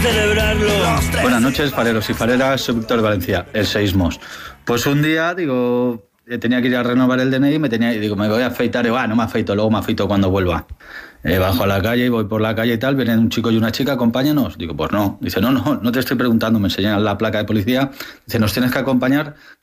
celebrarlo. Buenas noches, fareros y fareras, soy Víctor de Valencia, el Seismos. Pues un día, digo, tenía que ir a renovar el DNI, digo, me voy a afeitar, digo, no me afeito, luego me afeito cuando vuelva. Bajo a la calle y voy por la calle y tal, vienen un chico y una chica, acompáñanos. Digo, pues no. Dice, no te estoy preguntando, me enseñan la placa de policía. Dice, nos tienes que acompañar,